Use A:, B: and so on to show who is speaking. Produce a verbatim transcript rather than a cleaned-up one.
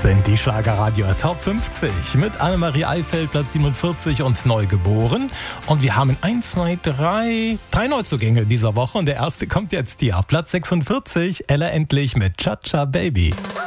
A: sind die Schlagerradio Top fünfzig mit Annemarie Eifeld, Platz siebenundvierzig und Neugeboren. Und wir haben eins, zwei, drei, drei Neuzugänge dieser Woche. Und der erste kommt jetzt hier auf Platz sechsundvierzig. Ella Endlich mit Cha-Cha Baby.